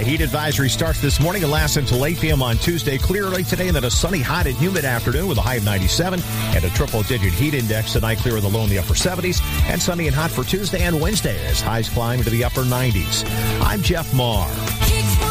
heat advisory starts this morning and lasts until 8 p.m. on Tuesday. Clear early today and then a sunny, hot and humid afternoon with a high of 97 and a triple-digit heat index tonight. Clear in the low in the upper 70s and sunny and hot for Tuesday and Wednesday as highs climb into the upper 90s. I'm Jeff Maher.